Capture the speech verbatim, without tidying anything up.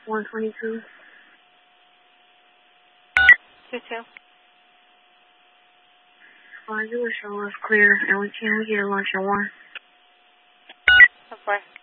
one twenty-two. two two. Uh, you were show us clear, and we can't get a lunch at one. Of course.